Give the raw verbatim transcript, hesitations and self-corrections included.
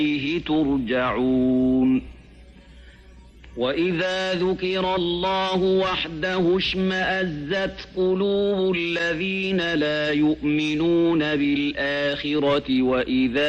إليه ترجعون وإذا ذكر الله وحده اشمأزت قلوب الذين لا يؤمنون بالآخرة وإذا